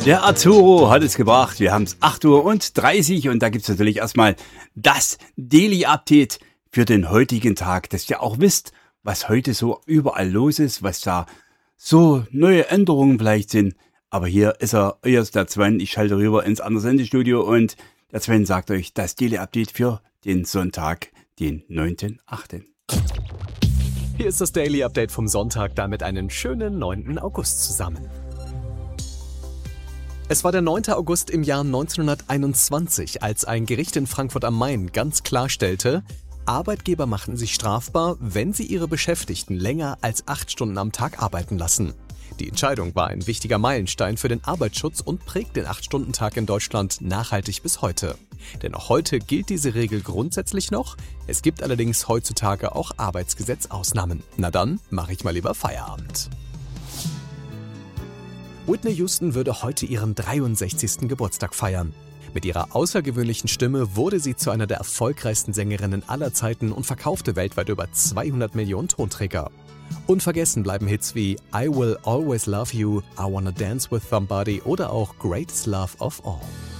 Der Arturo hat es gebracht. Wir haben es 8:30 Uhr und da gibt es natürlich erstmal das Daily Update für den heutigen Tag, dass ihr auch wisst, was heute so überall los ist, was da so neue Änderungen vielleicht sind. Aber hier ist er, hier ist der Sven. Ich schalte rüber ins andere Sendestudio und der Sven sagt euch das Daily Update für den Sonntag, den 9.8. Hier ist das Daily Update vom Sonntag, damit einen schönen 9. August zusammen. Es war der 9. August im Jahr 1921, als ein Gericht in Frankfurt am Main ganz klarstellte, Arbeitgeber machten sich strafbar, wenn sie ihre Beschäftigten länger als 8 Stunden am Tag arbeiten lassen. Die Entscheidung war ein wichtiger Meilenstein für den Arbeitsschutz und prägt den 8-Stunden-Tag in Deutschland nachhaltig bis heute. Denn auch heute gilt diese Regel grundsätzlich noch. Es gibt allerdings heutzutage auch Arbeitsgesetzausnahmen. Na dann, mache ich mal lieber Feierabend. Whitney Houston würde heute ihren 63. Geburtstag feiern. Mit ihrer außergewöhnlichen Stimme wurde sie zu einer der erfolgreichsten Sängerinnen aller Zeiten und verkaufte weltweit über 200 Millionen Tonträger. Unvergessen bleiben Hits wie I Will Always Love You, I Wanna Dance With Somebody oder auch Greatest Love of All.